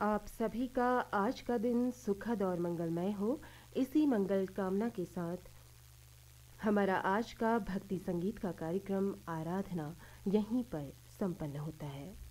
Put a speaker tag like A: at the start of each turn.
A: आप सभी का आज का दिन सुखद और मंगलमय हो। इसी मंगल कामना के साथ हमारा आज का भक्ति संगीत का कार्यक्रम आराधना यहीं पर संपन्न होता है।